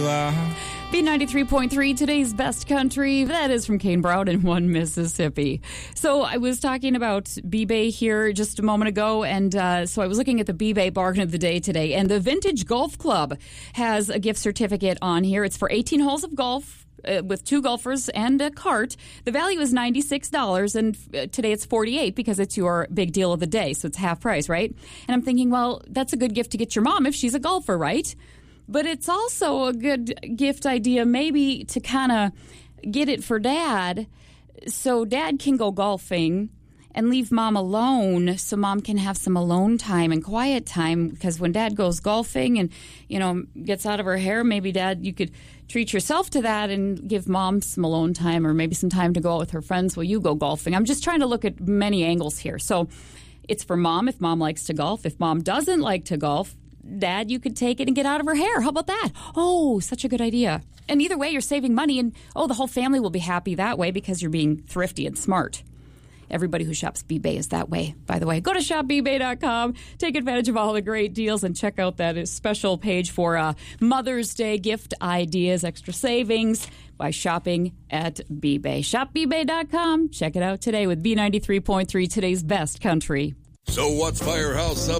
B93.3, today's best country. That is from Kane Brown in One, Mississippi. So I was talking about B-Bay here just a moment ago, and so I was looking at the B-Bay bargain of the day today, and the Vintage Golf Club has a gift certificate on here. It's for 18 holes of golf with 2 golfers and a cart. The value is $96, and today it's $48 because it's your big deal of the day, so it's half price, right? And I'm thinking, well, that's a good gift to get your mom if she's a golfer, right? But it's also a good gift idea maybe to kind of get it for Dad so Dad can go golfing and leave Mom alone so Mom can have some alone time and quiet time, because when Dad goes golfing and, you know, gets out of her hair, maybe Dad, you could treat yourself to that and give Mom some alone time or maybe some time to go out with her friends while you go golfing. I'm just trying to look at many angles here. So it's for Mom if Mom likes to golf. If Mom doesn't like to golf, Dad, you could take it and get out of her hair. How about that? Oh, such a good idea. And either way, you're saving money, and the whole family will be happy that way because you're being thrifty and smart. Everybody who shops B-Bay is that way, by the way. Go to shopbbay.com, take advantage of all the great deals, and check out that special page for Mother's Day gift ideas, extra savings by shopping at B-Bay. Shopbbay.com. Check it out today with B93.3, today's best country. So what's Firehouse Subs